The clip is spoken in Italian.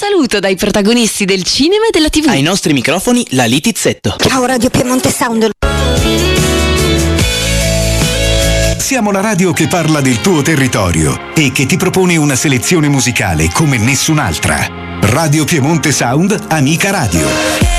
saluto dai protagonisti del cinema e della TV. Ai nostri microfoni la Litizzetto. Ciao Radio Piemonte Sound. Siamo la radio che parla del tuo territorio e che ti propone una selezione musicale come nessun'altra. Radio Piemonte Sound, amica radio.